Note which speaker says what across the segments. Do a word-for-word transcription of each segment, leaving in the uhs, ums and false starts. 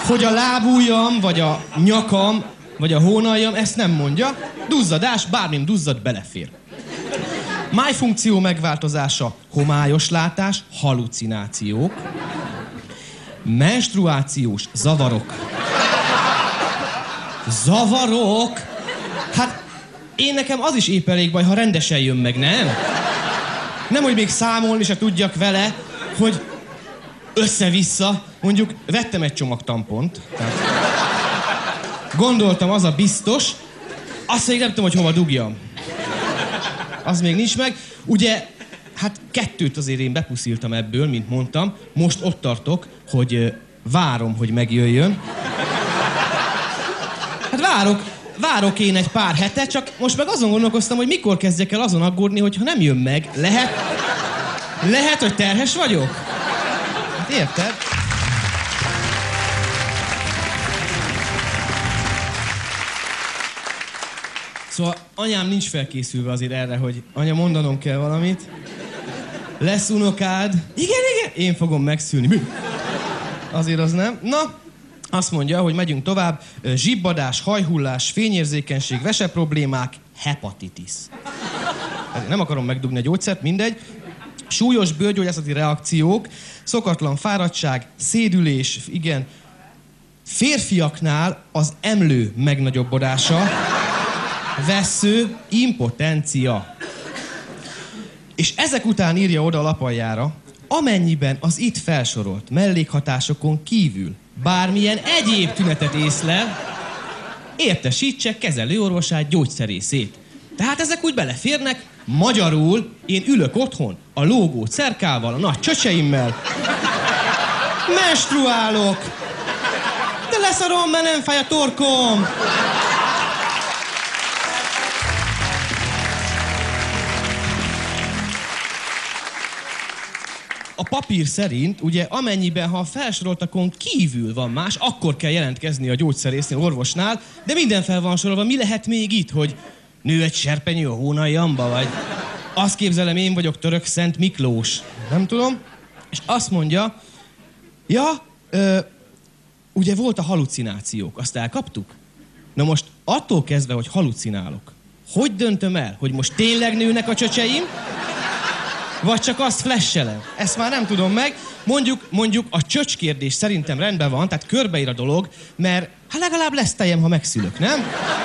Speaker 1: Hogy a lábujjam, vagy a nyakam, vagy a hónaljam ezt nem mondja. Duzzadás, bármim duzzad, belefér. Májfunkció megváltozása, homályos látás, halucinációk. Menstruációs zavarok. Zavarok? Hát én nekem az is épp elég baj, ha rendesen jön meg, nem? Nem, hogy még számolni se tudjak vele, hogy össze-vissza, mondjuk vettem egy csomag tampont, tehát gondoltam, az a biztos, azt még nem tudom, hogy hova dugjam. Az még nincs meg. Ugye, hát kettőt azért én bepusziltam ebből, mint mondtam. Most ott tartok, hogy uh, várom, hogy megjöjjön. Hát várok, várok én egy pár hetet, csak most meg azon gondolkoztam, hogy mikor kezdjek el azon aggódni, hogy ha nem jön meg, lehet, lehet, hogy terhes vagyok? Hát érted? Szóval anyám nincs felkészülve azért erre, hogy anya, mondanom kell valamit. Lesz unokád. Igen, igen. Én fogom megszülni. Mi? Azért az nem. Na, azt mondja, hogy megyünk tovább. Zsibbadás, hajhullás, fényérzékenység, veseproblémák, hepatitis. Nem akarom megdugni a gyógyszert, mindegy. Súlyos bőrgyógyászati reakciók, szokatlan fáradtság, szédülés, igen. Férfiaknál az emlő megnagyobbodása, vessző, impotencia. És ezek után írja oda a lapaljára, amennyiben az itt felsorolt mellékhatásokon kívül bármilyen egyéb tünetet észlel, értesítse kezelőorvosát, gyógyszerészét. Tehát ezek úgy beleférnek, magyarul én ülök otthon a lógó cerkával, a nagy csöcseimmel, menstruálok, de leszarom, mert nem fáj a torkom. A papír szerint, ugye amennyiben, ha a felsoroltakon kívül van más, akkor kell jelentkezni a gyógyszerésznél, orvosnál, de minden fel van sorolva. Mi lehet még itt, hogy nő egy serpenyő a hónaljamba, vagy azt képzelem, én vagyok török Szent Miklós. Nem tudom. És azt mondja, ja, ö, ugye volt a halucinációk, azt elkaptuk? Na most attól kezdve, hogy halucinálok, hogy döntöm el, hogy most tényleg nőnek a csöcseim, vagy csak azt flashelem? Ezt már nem tudom meg. Mondjuk, mondjuk a csöcskérdés szerintem rendben van, tehát körbeír a dolog, mert hát legalább lesz tejem, ha megszülök, nem?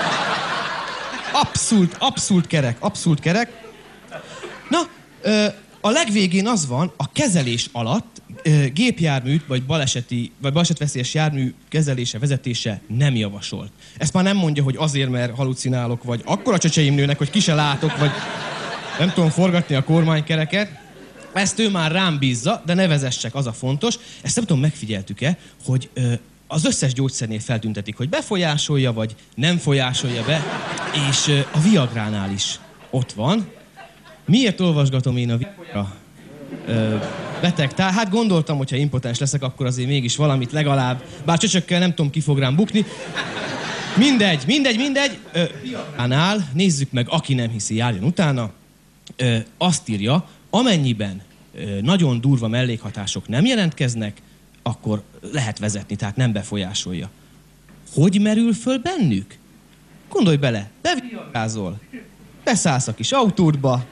Speaker 1: Abszolút, abszolút kerek, abszolút kerek. Na, ö, a legvégén az van, a kezelés alatt ö, gépjárműt, vagy baleseti, vagy balesetveszélyes jármű kezelése, vezetése nem javasolt. Ezt már nem mondja, hogy azért, mert halucinálok, vagy akkora csöcseim nőnek, hogy ki se látok, vagy nem tudom forgatni a kormánykereket. Ezt ő már rám bízza, de ne vezessek, az a fontos. Ezt nem tudom, megfigyeltük-e, hogy ö, az összes gyógyszernél feltüntetik, hogy befolyásolja, vagy nem folyásolja be, és ö, a Viagránál is ott van. Miért olvasgatom én a Viagra ö, beteg tár? Hát gondoltam, hogyha impotens leszek, akkor azért mégis valamit legalább, bár csöcsökkel nem tudom, ki fog rám bukni. Mindegy, mindegy, mindegy. Ö, Viagránál, nézzük meg, aki nem hiszi, járjon utána. Ö, azt írja, amennyiben ö, nagyon durva mellékhatások nem jelentkeznek, akkor lehet vezetni, tehát nem befolyásolja. Hogy merül föl bennük? Gondolj bele, beviagázol, beszállsz a kis autódba,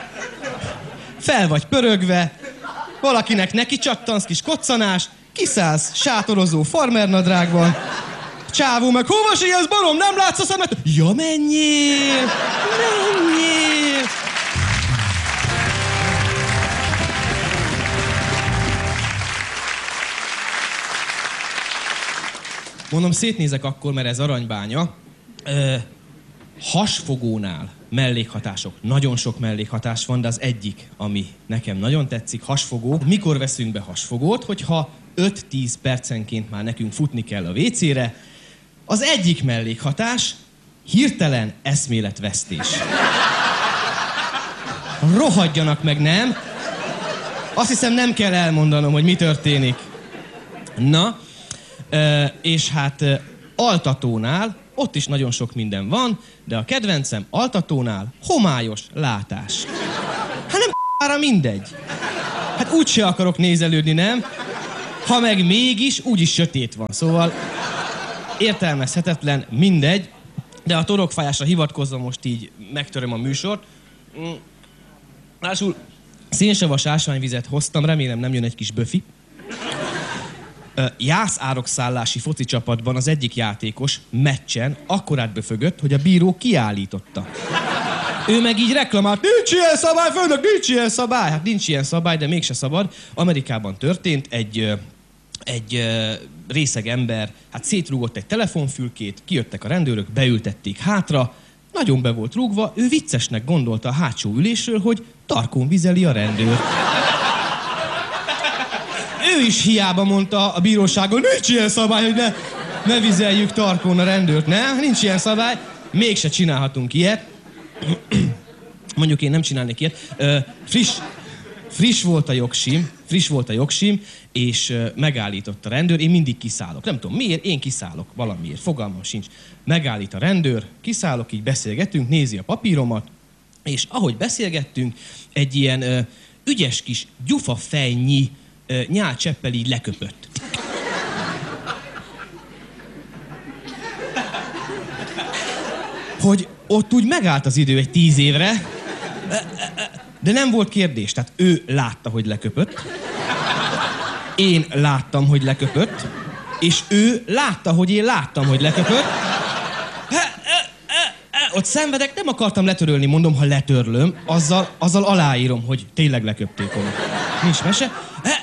Speaker 1: fel vagy pörögve, valakinek neki csattansz, kis koccanás, kiszállsz sátorozó farmernadrágban, csávó meg, hova sietsz, barom, nem látsz a szemet? Ja, menjél, menjél! Mondom, szétnézek akkor, mert ez Aranybánya. Ö, hasfogónál mellékhatások. Nagyon sok mellékhatás van, de az egyik, ami nekem nagyon tetszik, hasfogó. Mikor veszünk be hasfogót? Hogyha öt-tíz percenként már nekünk futni kell a vécére. Az egyik mellékhatás, hirtelen eszméletvesztés. Rohadjanak meg, nem? Azt hiszem, nem kell elmondanom, hogy mi történik. Na, Uh, és hát uh, altatónál, ott is nagyon sok minden van, de a kedvencem altatónál homályos látás. Hát nem ára mindegy. Hát úgyse akarok nézelődni, nem? Ha meg mégis, úgyis sötét van. Szóval értelmezhetetlen, mindegy. De a torokfájásra hivatkozva most így megtöröm a műsort. Másul szénsavas ásványvizet hoztam, remélem nem jön egy kis böfi. Jászárokszállási foci csapatban az egyik játékos meccsen akkorát böfögött, hogy a bíró kiállította. Ő meg így reklamált, nincs ilyen szabály, főnök, nincs ilyen szabály. Hát nincs ilyen szabály, de mégse szabad. Amerikában történt, egy, egy részeg ember, hát szétrúgott egy telefonfülkét, kijöttek a rendőrök, beültették hátra, nagyon be volt rúgva, ő viccesnek gondolta a hátsó ülésről, hogy tarkón vizeli a rendőr. Ő is hiába mondta a bíróságon, nincs ilyen szabály, hogy ne, ne vizeljük tarkón a rendőrt. Ne, nincs ilyen szabály, mégse csinálhatunk ilyet. Mondjuk én nem csinálnék ilyet. Ö, friss, friss volt a jogsim, friss volt a jogsim, és ö, megállított a rendőr, én mindig kiszállok. Nem tudom miért, én kiszállok valamiért, fogalmam sincs. Megállít a rendőr, kiszállok, így beszélgetünk, nézi a papíromat, és ahogy beszélgettünk, egy ilyen ö, ügyes kis gyufafejnyi ö, nyálcseppel így leköpött. Hogy ott úgy megállt az idő egy tíz évre, de nem volt kérdés. Tehát ő látta, hogy leköpött. Én láttam, hogy leköpött. És ő látta, hogy én láttam, hogy leköpött. Ott szenvedek, nem akartam letörölni, mondom, ha letörlöm, azzal, azzal aláírom, hogy tényleg leköpték volna. Nincs mese.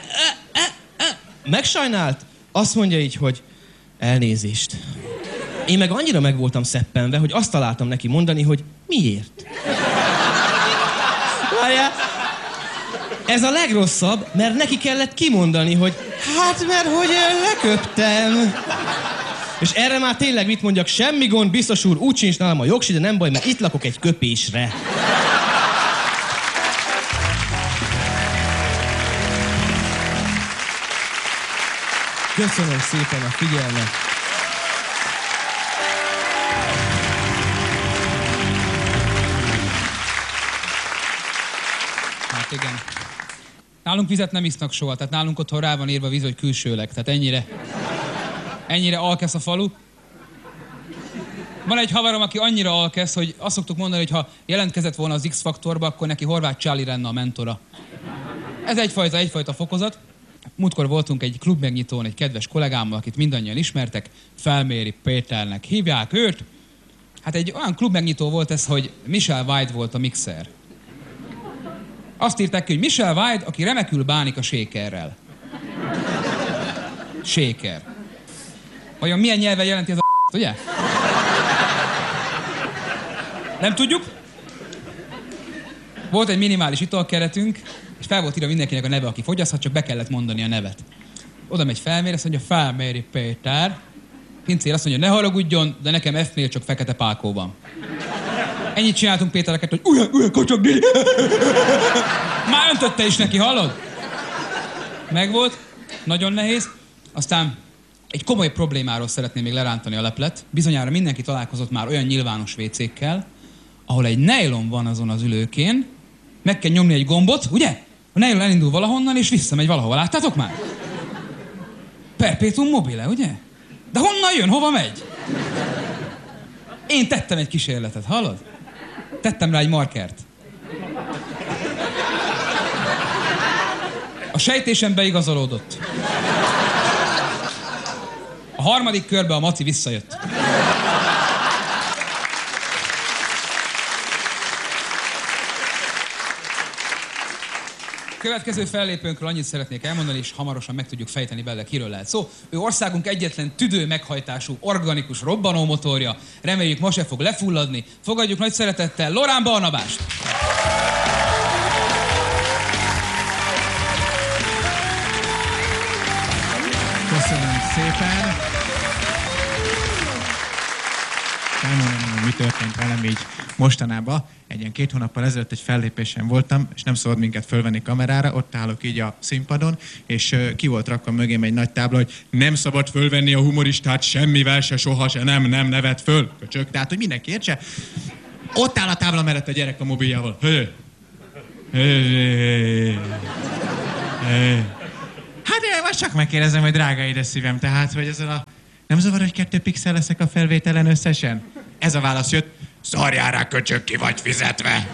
Speaker 1: Megsajnált, azt mondja így, hogy elnézést. Én meg annyira meg voltam szeppenve, hogy azt találtam neki mondani, hogy miért. Várjál, ez a legrosszabb, mert neki kellett kimondani, hogy hát mert hogy leköptem. És erre már tényleg mit mondjak, semmi gond, biztos úr, úgy sincs nálam a jogsi, de nem baj, mert itt lakok egy köpésre. Köszönöm szépen a figyelmet.
Speaker 2: Hát igen. Nálunk vizet nem isznak soha, tehát nálunk otthon rá van írva víz, hogy külsőleg, tehát ennyire, ennyire alkesz a falu. Van egy haverom, aki annyira alkesz, hogy azt szoktuk mondani, hogy ha jelentkezett volna az X-faktorba, akkor neki Horváth Csáli lenne a mentora. Ez egyfajta, egyfajta fokozat. Múltkor voltunk egy klubmegnyitón egy kedves kollégámmal, akit mindannyian ismertek, Felméri Péternek hívják őt. Hát egy olyan klubmegnyitó volt ez, hogy Michelle White volt a mixer. Azt írták ki, hogy Michelle White, aki remekül bánik a shakerrel. Shaker. Vajon milyen nyelven jelenti ez a ugye? Nem tudjuk. Volt egy minimális italkeretünk, és fel volt írva mindenkinek a neve, aki fogyaszthat, csak be kellett mondani a nevet. Oda megy Felméri, azt mondja, Felméri Péter. Pincér azt mondja, ne haragudjon, de nekem F-nél csak fekete pákó van. Ennyit csináltunk Pétereket, hogy olyan, olyan kocsogni. Már öntötte is neki, hallod? Megvolt, nagyon nehéz. Aztán egy komoly problémáról szeretném még lerántani a leplet. Bizonyára mindenki találkozott már olyan nyilvános vécékkel, ahol egy nylon van azon az ülőkén, meg kell nyomni egy gombot, ugye? A nylon elindul valahonnan, és visszamegy valahova. Láttátok már? Perpetuum mobile, ugye? De honnan jön? Hova megy? Én tettem egy kísérletet, hallod? Tettem rá egy markert. A sejtésem beigazolódott. A harmadik körbe a maci visszajött. Következő fellépőnkről annyit szeretnék elmondani, és hamarosan meg tudjuk fejteni bele, kiről lehet szó. Ő országunk egyetlen tüdő meghajtású, organikus robbanómotorja. Reméljük, ma se fog lefulladni. Fogadjuk nagy szeretettel Lorán Barnabást!
Speaker 3: Köszönöm szépen! Elmondom, hogy mi történt velem így mostanában. Egy ilyen két hónappal ezelőtt egy fellépésen voltam, és nem szabad minket fölvenni kamerára, ott állok így a színpadon, és uh, ki volt rakva mögém egy nagy tábla, hogy nem szabad fölvenni a humoristát semmivel se, soha se, nem, nem nevet föl, köcsök. Tehát, hogy mindenki értse. Ott áll a tábla mellett a gyerek a mobiljával. Hé! Hé! Hé! Hát én most csak megkérdezem, hogy drága édes szívem, tehát, hogy ezzel a... Nem zavar, hogy kettő pixel leszek a felvételen összesen? Ez a válasz jött. Szarjál rá, köcsög, ki vagy fizetve.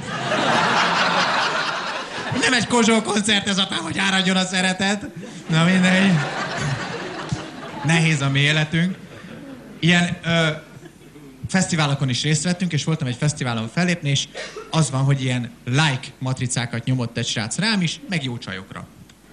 Speaker 3: Nem egy Kozsó koncert ez, apám, hogy áradjon a szeretet. Na mindegy. Nehéz a mi életünk. Ilyen ö, fesztiválokon is részt vettünk, és voltam egy fesztiválon fellépni, és az van, hogy ilyen like matricákat nyomott egy srác rám is, meg jó csajokra.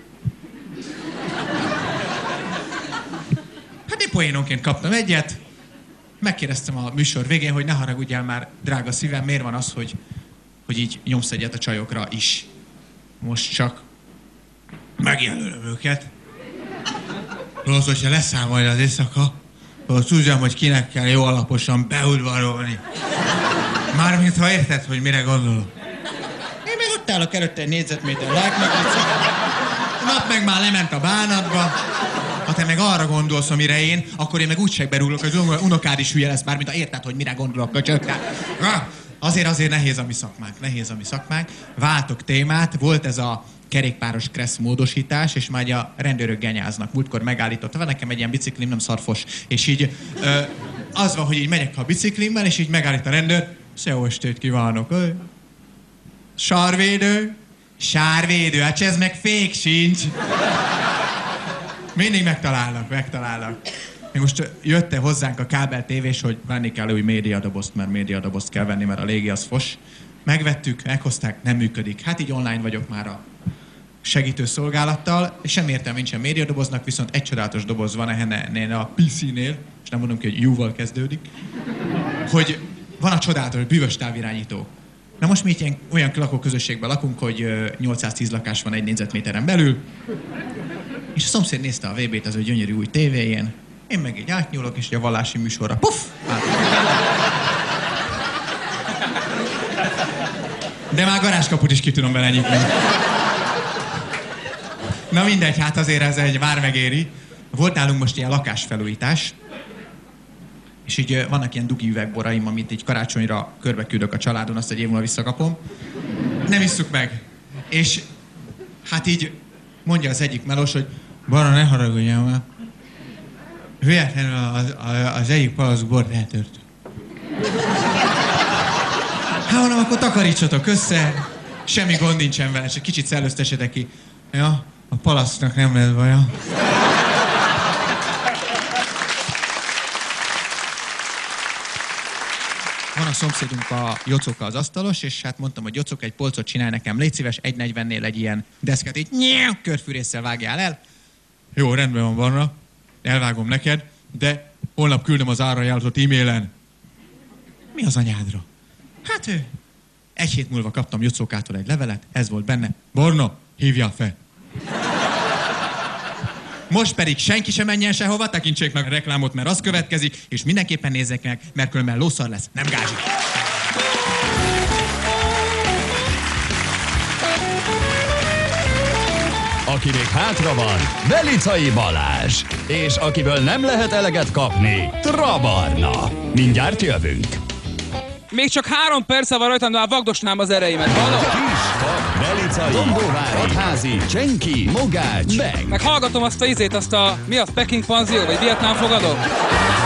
Speaker 3: Hát én poénonként kaptam egyet, megkérdeztem a műsor végén, hogy ne haragudjál már, drága szívem, miért van az, hogy, hogy így nyomsz egyet a csajokra is. Most csak megjelölöm őket. Rossz, hogyha leszáll majd az éjszaka, akkor tudjam, hogy kinek kell jó alaposan beudvarolni. Mármint, ha érted, hogy mire gondolok. Én meg ott állok előtte egy négyzetméter like matricát. A nap meg már lement a bánatba. Ha te meg arra gondolsz, amire én, akkor én meg úgy segberúlok, hogy az unokád is hülye lesz, mármint ha érted, hogy mire gondolok, köcsög. Azért, azért nehéz a mi szakmánk, nehéz a mi szakmánk. Váltok témát, volt ez a kerékpáros kressz módosítás, és már a rendőrök genyáznak. Múltkor megállított, van nekem egy ilyen biciklim, nem szarfos. És így ö, az van, hogy így megyek a biciklimmel, és így megállít a rendőr. Jó estét kívánok! Ö. Sarvédő? Sárvédő, hát ez meg fék sincs. Mindig megtalálnak, megtalálnak. Még most jött hozzánk a kábel tévés, hogy venni kell új médiadobozt, mert médiadobozt kell venni, mert a légi az fos. Megvettük, meghozták, nem működik. Hát így online vagyok már a segítő szolgálattal, és sem értem nincsen médiadoboznak, viszont egy csodálatos doboz van ennél a pé cé-nél, és nem mondom ki, hogy U-val kezdődik, hogy van a csodálatos bűvös távirányító. Na most mi ilyen, olyan lakóközösségben lakunk, hogy nyolcszáztíz lakás van egy négyzetméteren belül, és a szomszéd nézte a vé bét az ő gyönyörű új tévéjén, én meg így átnyúlok, és a vallási műsorra, puff! Át. De már garázskaput is ki tudom vele nyitni. Na mindegy, hát azért ez egy már megéri. Volt nálunk most ilyen lakásfelújítás, és így vannak ilyen dugi üvegboraim, amit így karácsonyra körbe küldök a családon, azt egy év múlva visszakapom. Nem isszuk meg. És hát így mondja az egyik melós, hogy Bara, ne haragudjál már. Véletlenül az, az egyik palack bort eltört. Hát mondom, akkor takarítsatok össze, semmi gond nincsen vele, csak kicsit szellőztessetek ki. Ja, a palasznak nem lesz baja. Van a szomszédunk a Jocoka az asztalos, és hát mondtam, hogy Jocok, egy polcot csinálj nekem, légy szíves, egy negyvennél egy ilyen deszket, így nyilv, körfűrésszel vágjál el. Jó, rendben van, Barna, elvágom neked, de holnap küldöm az árajánlatot e-mailen. Mi az anyádra? Hát ő. Egy hét múlva kaptam Jocókától egy levelet, ez volt benne. Barna, hívjál fel. Most pedig senki sem menjen sehova, tekintsék meg a reklámot, mert az következik, és mindenképpen nézzék meg, mert különben lószar lesz, nem gázsi.
Speaker 4: Aki még hátra van, Belicai Balázs. És akiből nem lehet eleget kapni, Trabarna. Mindjárt jövünk.
Speaker 5: Még csak három perce van rajtam, de már vagdosnám az ereimet. Hallod?
Speaker 4: Kis, Belicai, Dombóvári, Hatházi, Csenki, Mogács, Beng.
Speaker 5: Meg hallgatom azt a izét, azt a... Mi az? Peking panzió? Vagy Vietnám fogadó?